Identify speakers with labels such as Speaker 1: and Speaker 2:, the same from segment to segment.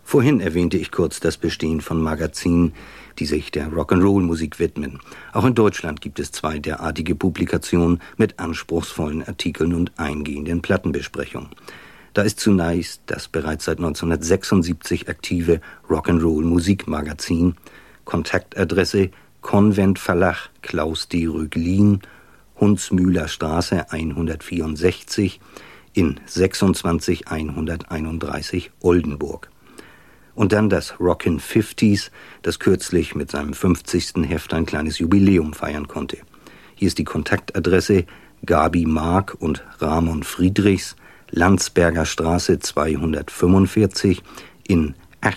Speaker 1: Vorhin erwähnte ich kurz das Bestehen von Magazinen, die sich der Rock'n'Roll-Musik widmen. Auch in Deutschland gibt es 2 derartige Publikationen mit anspruchsvollen Artikeln und eingehenden Plattenbesprechungen. Da ist zunächst das bereits seit 1976 aktive Rock'n'Roll-Musikmagazin, Kontaktadresse Convent Verlag Klaus D. Röglin, Hundsmühler Straße 164 in 26131 Oldenburg. Und dann das Rockin' 50s, das kürzlich mit seinem 50. Heft ein kleines Jubiläum feiern konnte. Hier ist die Kontaktadresse Gabi Mark und Ramon Friedrichs, Landsberger Straße 245 in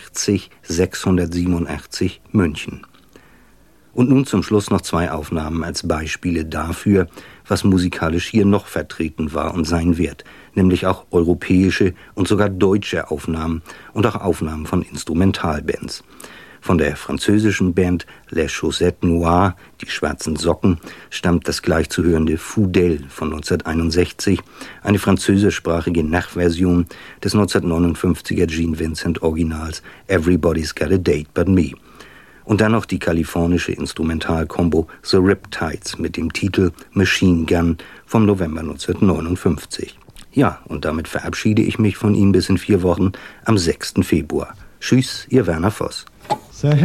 Speaker 1: 80687 München. Und nun zum Schluss noch 2 Aufnahmen als Beispiele dafür, was musikalisch hier noch vertreten war und sein wird, nämlich auch europäische und sogar deutsche Aufnahmen und auch Aufnahmen von Instrumentalbands. Von der französischen Band Les Chaussettes Noires, die schwarzen Socken, stammt das gleich zu hörende Foudel von 1961, eine französischsprachige Nachversion des 1959er Gene Vincent Originals Everybody's Got a Date But Me. Und dann noch die kalifornische Instrumentalkombo The Riptides mit dem Titel Machine Gun vom November 1959. Ja, und damit verabschiede ich mich von Ihnen bis in 4 Wochen am 6. Februar. Tschüss, Ihr Werner Voss.